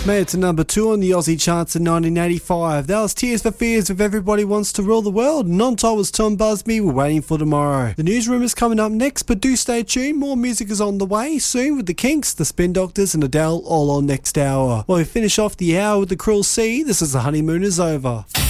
Made it to number 2 on the Aussie charts in 1985. That was Tears for Fears with Everybody Wants to Rule the World. And on top was Tom Busby, We're Waiting for Tomorrow. The newsroom is coming up next, but do stay tuned. More music is on the way soon with the Kinks, the Spin Doctors and Adele all on next hour. While we finish off the hour with the Cruel Sea, this is The Honeymoon Is Over.